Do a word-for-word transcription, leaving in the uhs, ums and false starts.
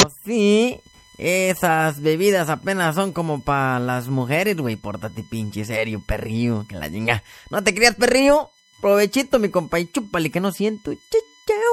sí. Esas bebidas apenas son como para las mujeres, güey. Pórtate pinche serio, perrillo. Que la chinga. ¿No te creas, perrillo? Provechito, mi compa, y chúpale que no siento. Chao.